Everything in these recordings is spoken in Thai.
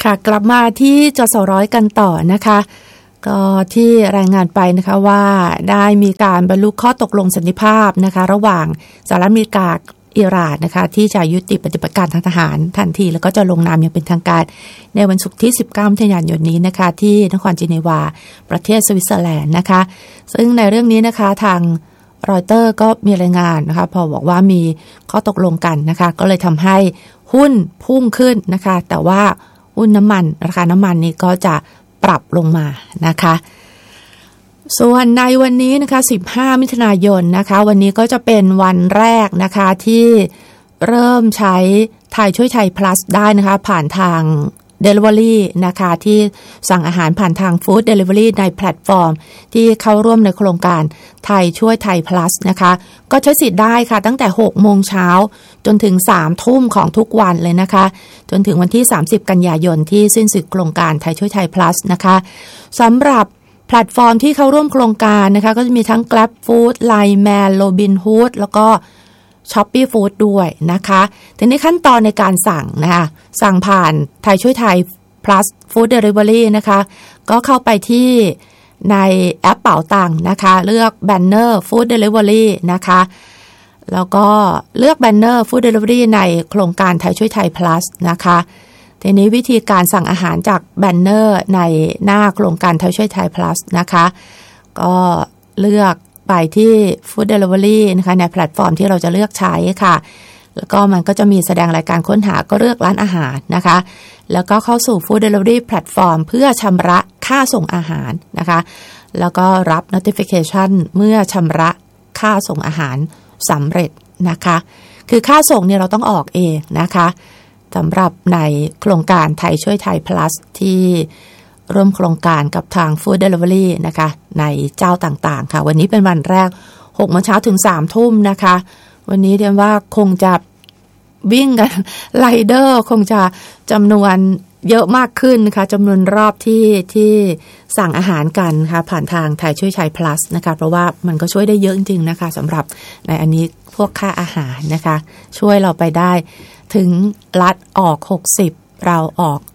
ค่ะกลับมาที่จสร้อยกันต่อนะคะก็ที่รายงานไปนะคะว่าได้มีการบรรลุข้อตกลงสันติภาพนะคะระหว่างสหรัฐอเมริกาอิหร่านนะคะที่จะยุติปฏิบัติการทางทหารทันทีแล้วก็จะลงนามอย่างเป็นทางการในวันศุกร์ที่19มิถุนายนนี้นะคะที่นครเจนีวาประเทศสวิตเซอร์แลนด์นะคะซึ่งในเรื่องนี้นะคะทางรอยเตอร์ก็มีรายงานนะคะพอบอกว่ามีข้อตกลงกันนะคะก็เลยทำให้หุ้นพุ่งขึ้นนะคะแต่ว่าหุ้นน้ำมันราคาน้ำมันนี่ก็จะปรับลงมานะคะส่วนในวันนี้นะคะ15มิถุนายนนะคะวันนี้ก็จะเป็นวันแรกนะคะที่เริ่มใช้ไทยช่วยไทย plus ได้นะคะผ่านทาง Delivery นะคะที่สั่งอาหารผ่านทาง Food Delivery ในแพลตฟอร์มที่เข้าร่วมในโครงการไทยช่วยไทย plus นะคะก็ใช้สิทธิ์ได้ค่ะตั้งแต่ 6 โมงเช้าจนถึง 3 ทุ่มของทุกวันเลยนะคะจนถึงวันที่30กันยายนที่สิ้นสุดโครงการไทยช่วยไทย plus นะคะสำหรับแพลตฟอร์มที่เข้าร่วมโครงการนะคะก็จะมีทั้ง Grab Food, Line Man, Robinhood แล้วก็ Shopee Food ด้วยนะคะทีนี้ขั้นตอนในการสั่งนะคะสั่งผ่านไทยช่วยไทย plus Food Delivery นะคะก็เข้าไปที่ในแอปเป๋าตังค์นะคะเลือกแบนเนอร์ Food Delivery นะคะแล้วก็เลือกแบนเนอร์ Food Delivery ในโครงการไทยช่วยไทย plus นะคะทีนี้วิธีการสั่งอาหารจากแบนเนอร์ในหน้าโครงการไทยช่วยไทย plus นะคะก็เลือกไปที่ Food Delivery นะคะในแพลตฟอร์มที่เราจะเลือกใช้ค่ะแล้วก็มันก็จะมีแสดงรายการค้นหาก็เลือกร้านอาหารนะคะแล้วก็เข้าสู่ Food Delivery แพลตฟอร์มเพื่อชำระค่าส่งอาหารนะคะแล้วก็รับ notification เมื่อชำระค่าส่งอาหารสำเร็จนะคะคือค่าส่งเนี่ยเราต้องออกเองนะคะสำหรับในโครงการไทยช่วยไทย plus ที่ร่วมโครงการกับทาง Food Delivery นะคะในเจ้าต่างๆค่ะวันนี้เป็นวันแรก 6 โมงเช้าถึง 3 ทุ่มนะคะวันนี้เรียกว่าคงจะวิ่งกันไรเดอร์คงจะจำนวนเยอะมากขึ้นนะคะจำนวนรอบที่สั่งอาหารกันค่ะผ่านทางไทยช่วยไทย plus นะคะเพราะว่ามันก็ช่วยได้เยอะจริงๆนะคะสำหรับในอันนี้พวกค่าอาหารนะคะช่วยเราไปได้ถึงรัฐออก60เราออก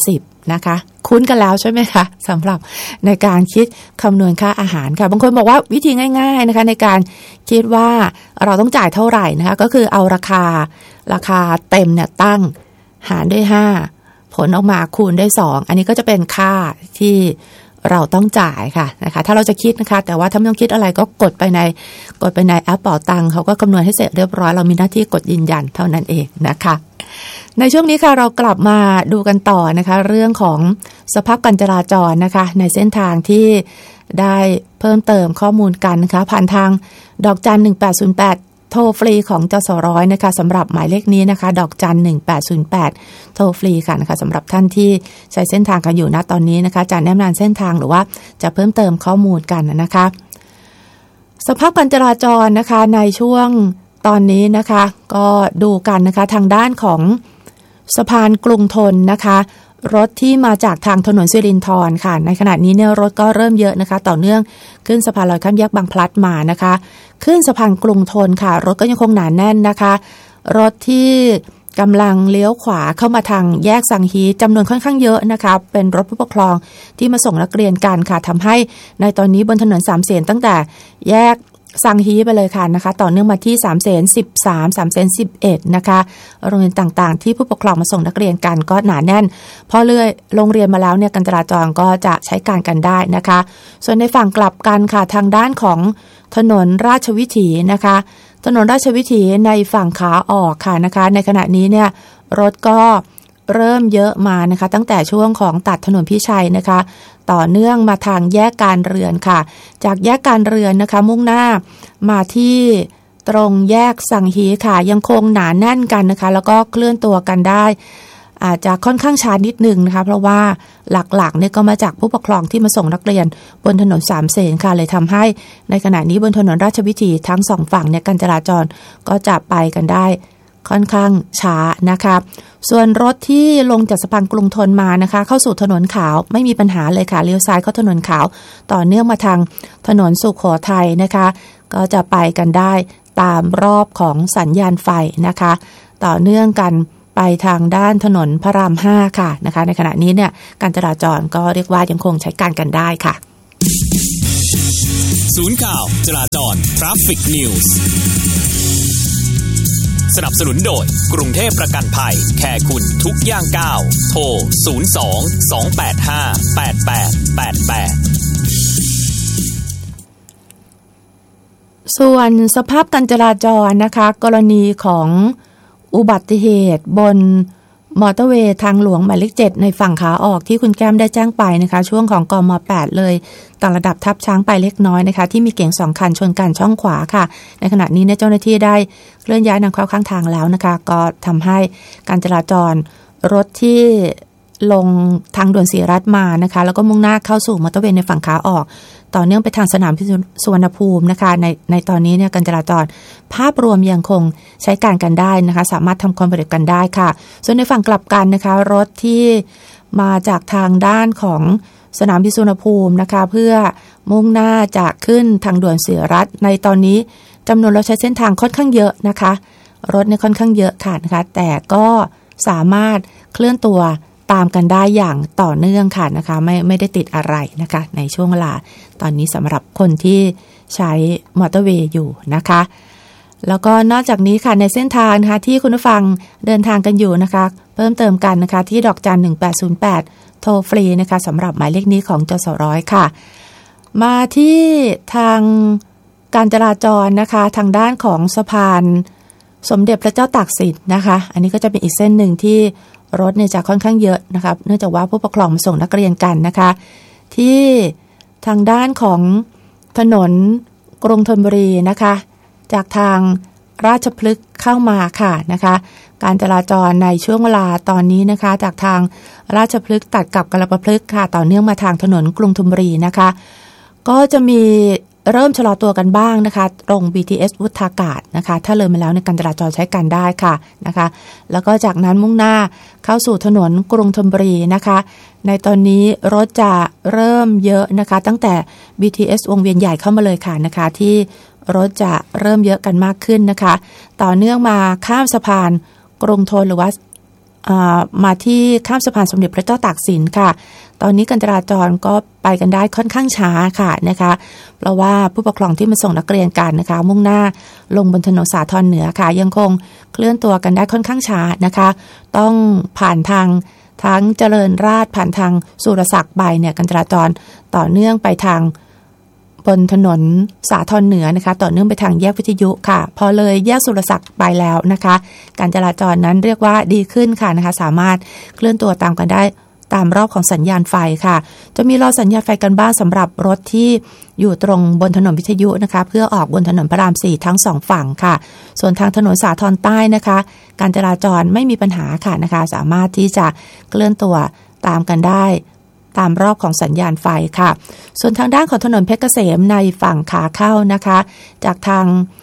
40นะคะคุ้นกันแล้วใช่ไหมคะสำหรับในการคิดคำนวณค่าอาหารค่ะบางคนบอกว่าวิธีง่ายๆนะคะในการคิดว่าเราต้องจ่ายเท่าไหร่นะคะก็คือเอาราคาเต็มเนี่ยตั้งหารด้วย5ผลออกมาคูณด้วย2อันนี้ก็จะเป็นค่าที่เราต้องจ่ายค่ะนะคะถ้าเราจะคิดนะคะแต่ว่าถ้าไม่ต้องคิดอะไรก็กดไปในแอปเป๋าตังค์เขาก็คำนวณให้เสร็จเรียบร้อยเรามีหน้าที่กดยืนยันเท่านั้นเองนะคะในช่วงนี้ค่ะเรากลับมาดูกันต่อนะคะเรื่องของสภาพการจราจรนะคะในเส้นทางที่ได้เพิ่มเติมข้อมูลกันนะคะผ่านทางดอกจัน1808โทรฟรีของจสร้อยนะคะสำหรับหมายเลขนี้นะคะดอกจัน1808โทรฟรีค่ะนะคะสำหรับท่านที่ใช้เส้นทางกันอยู่ณตอนนี้นะคะจะแนะนำเส้นทางหรือว่าจะเพิ่มเติมข้อมูลกันนะคะสภาพการจราจรนะคะในช่วงตอนนี้นะคะก็ดูกันนะคะทางด้านของสะพานกรุงธนนะคะรถที่มาจากทางถนนสิรินธรค่ะในขณะนี้เนี่ยรถก็เริ่มเยอะนะคะต่อเนื่องขึ้นสะพานลอยข้ามแยกบางพลัดมานะคะขึ้นสะพานกรุงธนค่ะรถก็ยังคงหนาแน่นนะคะรถที่กำลังเลี้ยวขวาเข้ามาทางแยกสังฮีจำนวนค่อนข้างเยอะนะคะเป็นรถผู้ปกครองที่มาส่งนักเรียนกันค่ะทำให้ในตอนนี้บนถนน3 เสนตั้งแต่แยกสังฮีไปเลยค่ะนะคะต่อเนื่องมาที่3 เสน13 3 เสน11นะคะโรงเรียนต่างๆที่ผู้ปกครองมาส่งนักเรียนกันก็หนาแน่นพอเลยโรงเรียนมาแล้วเนี่ยการจราจรก็จะใช้การกันได้นะคะส่วนในฝั่งกลับกันค่ะทางด้านของถนนราชวิถีนะคะถนนราชวิถีในฝั่งขาออกค่ะนะคะในขณะนี้เนี่ยรถก็เริ่มเยอะมานะคะตั้งแต่ช่วงของตัดถนนพิชัยนะคะต่อเนื่องมาทางแยกการเรือนค่ะจากแยกการเรือนนะคะมุ่งหน้ามาที่ตรงแยกสังฮีค่ะยังคงหนาแน่นกันนะคะแล้วก็เคลื่อนตัวกันได้อาจจะค่อนข้างช้านิดนึงนะคะเพราะว่าหลักๆเนี่ยก็มาจากผู้ปกครองที่มาส่งนักเรียนบนถนน3 เสนค่ะเลยทำให้ในขณะนี้บนถนนราชวิถีทั้ง2ฝั่งเนี่ยการจราจรก็จะไปกันได้ค่อนข้างช้านะคะส่วนรถที่ลงจากสะพานกรุงธนมานะคะเข้าสู่ถนนขาวไม่มีปัญหาเลยค่ะเลี้ยวซ้ายเข้าถนนขาวต่อเนื่องมาทางถนนสุโขทัยนะคะก็จะไปกันได้ตามรอบของสัญญาณไฟนะคะต่อเนื่องกันไปทางด้านถนนพระราม 5ค่ะนะคะในขณะนี้เนี่ยการจราจรก็เรียกว่ายังคงใช้การกันได้ค่ะศูนย์ข่าวจราจร Traffic News สนับสนุนโดยกรุงเทพประกันภัยแค่คุณทุกย่างก้าวโทร02-285-8888 ส่วนสภาพการจราจรนะคะกรณีของอุบัติเหตุบนมอเตอร์เวย์ทางหลวงหมายเลข 7ในฝั่งขาออกที่คุณแก้มได้แจ้งไปนะคะช่วงของกม8เลยต่างระดับทับช้างไปเล็กน้อยนะคะที่มีเก๋ง2คันชนกันช่องขวาค่ะในขณะนี้เจ้าหน้าที่ได้เคลื่อนย้ายนำเข้าข้างทางแล้วนะคะก็ทำให้การจราจรรถที่ลงทางด่วนศรีรัตน์มานะคะแล้วก็มุ่งหน้าเข้าสู่มอเตอร์เวย์ในฝั่งขาออกต่อเนื่องไปทางสนามสุวรรณภูมินะคะในตอนนี้เนี่ยการจราจรภาพรวมยังคงใช้การกันได้นะคะสามารถทำความเร็วกันได้ค่ะส่วนในฝั่งกลับกันนะคะรถที่มาจากทางด้านของสนามบินสุวรรณภูมินะคะเพื่อมุ่งหน้าจะขึ้นทางด่วนศรีรัตน์ในตอนนี้จำนวนรถใช้เส้นทางค่อนข้างเยอะนะคะรถเนี่ยค่อนข้างเยอะค่ะนะคะแต่ก็สามารถเคลื่อนตัวตามกันได้อย่างต่อเนื่องค่ะนะคะไม่ได้ติดอะไรนะคะในช่วงเวลาตอนนี้สำหรับคนที่ใช้มอเตอร์เวย์อยู่นะคะแล้วก็นอกจากนี้ค่ะในเส้นทางนะคะที่คุณผู้ฟังเดินทางกันอยู่นะคะเพิ่มเติมกันนะคะที่ดอกจัน1808โทรฟรีนะคะสำหรับหมายเลขนี้ของจสร้อยค่ะมาที่ทางการจราจรนะคะทางด้านของสะพานสมเด็จพระเจ้าตากสินนะคะอันนี้ก็จะเป็นอีกเส้นหนึ่งที่รถเนี่ยจะค่อนข้างเยอะนะคะเนื่องจากว่าผู้ปกครองมาส่งนักเรียนกันนะคะที่ทางด้านของถนนกรุงธนบุรีนะคะจากทางราชพฤกษ์เข้ามาค่ะนะคะการจราจรในช่วงเวลาตอนนี้นะคะจากทางราชพฤกษ์ตัดกับกรปพฤกษ์ค่ะต่อเนื่องมาทางถนนกรุงธนบุรีนะคะก็จะมีเริ่มชะลอตัวกันบ้างนะคะตรง BTS วุฒากาศนะคะถ้าเลยมาแล้วในการจราจรใช้การได้ค่ะนะคะแล้วก็จากนั้นมุ่งหน้าเข้าสู่ถนนกรุงธนบุรีนะคะในตอนนี้รถจะเริ่มเยอะนะคะตั้งแต่ BTS วงเวียนใหญ่เข้ามาเลยค่ะนะคะที่รถจะเริ่มเยอะกันมากขึ้นนะคะต่อเนื่องมาข้ามสะพานกรุงธนหรือว่ามาที่ข้ามสะพานสมเด็จพระเจ้าตากสินค่ะตอนนี้การจราจรก็ไปกันได้ค่อนข้างช้าค่ะนะคะเพราะว่าผู้ปกครองที่มาส่งนักเรียนกันนะคะมุ่งหน้าลงบนถนนสาทรเหนือค่ะยังคงเคลื่อนตัวกันได้ค่อนข้างช้านะคะต้องผ่านทางทั้งเจริญราษฎร์ผ่านทางสุรศักดิ์ไปเนี่ยการจราจรต่อเนื่องไปทางบนถนนสาทรเหนือนะคะต่อเนื่องไปทางแยกวิทยุค่ะพอเลยแยกสุรศักดิ์ไปแล้วนะคะการจราจรนั้นเรียกว่าดีขึ้นค่ะนะคะสามารถเคลื่อนตัวตามกันได้ตามรอบของสัญญาณไฟค่ะจะมีรอสัญญาณไฟกันบ้างสำหรับรถที่อยู่ตรงบนถนนวิทยุนะคะเพื่อออกบนถนนพระราม 4ทั้ง2ฝั่งค่ะส่วนทางถนนสาทรใต้นะคะการจราจรไม่มีปัญหาค่ะนะคะสามารถที่จะเคลื่อนตัวตามกันได้ตามรอบของสัญญาณไฟค่ะส่วนทางด้านของถนนเพชรเกษมในฝั่งขาเข้านะคะจากทาง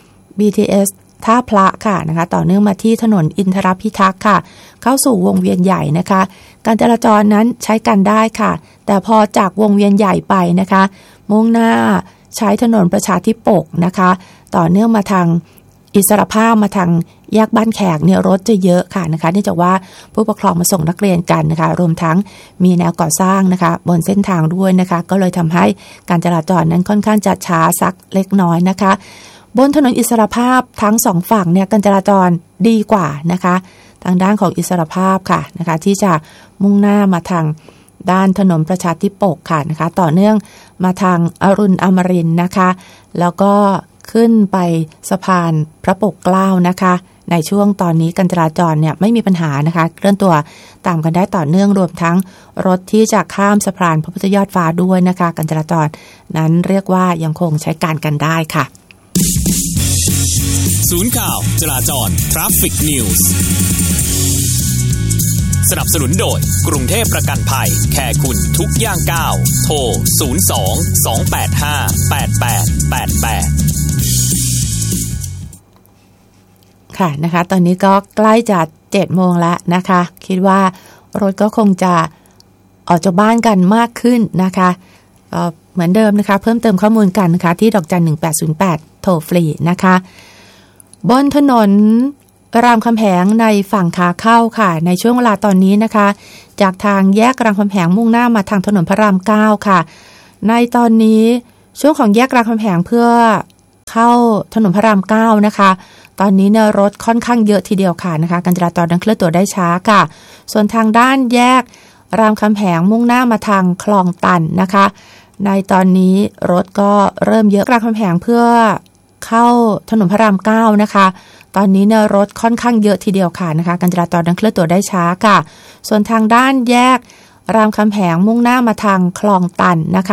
BTS ท่าพระค่ะนะคะต่อเนื่องมาที่ถนนอินทรพิทักษ์ค่ะเข้าสู่วงเวียนใหญ่นะคะการจราจรนั้นใช้กันได้ค่ะแต่พอจากวงเวียนใหญ่ไปนะคะมุ่งหน้าใช้ถนนประชาธิปกนะคะต่อเนื่องมาทางอิสรภาพมาทางแยกบ้านแขกเนี่ยรถจะเยอะค่ะนะคะเนื่องจากว่าผู้ปกครองมาส่งนักเรียนกันนะคะรวมทั้งมีแนวก่อสร้างนะคะบนเส้นทางด้วยนะคะก็เลยทำให้การจราจรนั้นค่อนข้างจะช้าสักเล็กน้อยนะคะบนถนนอิสรภาพทั้งสองฝั่งเนี่ยการจราจรดีกว่านะคะทางด้านของอิสรภาพค่ะนะคะที่จะมุ่งหน้ามาทางด้านถนนประชาธิปกค่ะนะคะต่อเนื่องมาทางอรุณอมรินทร์นะคะแล้วก็ขึ้นไปสะพานพระปกเกล้านะคะในช่วงตอนนี้การจราจรเนี่ยไม่มีปัญหานะคะเคลื่อนตัวตามกันได้ต่อเนื่องรวมทั้งรถที่จะข้ามสะพานพระพุทธยอดฟ้าด้วยนะคะการจราจรนั้นเรียกว่ายังคงใช้การกันได้ค่ะศูนย์ข่าวจราจร Traffic News สนับสนุนโดยกรุงเทพประกันภัยแค่คุณทุกย่างก้าวโทร02-285-8888 ค่ะนะคะตอนนี้ก็ใกล้จะ 7 โมงแล้วนะคะคิดว่ารถก็คงจะออกจากบ้านกันมากขึ้นนะคะเหมือนเดิมนะคะเพิ่มเติมข้อมูลกันนะคะที่ดอกจัน1808โทรฟรีนะคะบนถนนรามคำแหงในฝั่งขาเข้าค่ะในช่วงเวลาตอนนี้นะคะจากทางแยกรามคำแหงมุ่งหน้ามาทางถนนพระราม9ค่ะในตอนนี้ช่วงของแยกรามคำแหงเพื่อเข้าถนนพระราม9นะคะตอนนี้เนี่ยรถค่อนข้างเยอะทีเดียวค่ะนะคะการจราจรนั้นเคลื่อนตัวได้ช้าค่ะส่วนทางด้านแยกรามคำแหงมุ่งหน้ามาทางคลองตันนะคะในตอนนี้รถก็เริ่มเยอะรามคำแหงเพื่อเข้าถนนพระราม9นะคะตอนนี้เนี่ยรถค่อนข้างเยอะทีเดียวค่ะนะคะการจราจรนั้นเคลื่อนตัวได้ช้าค่ะส่วนทางด้านแยกรามคำแหงมุ่งหน้ามาทางคลองตันนะคะ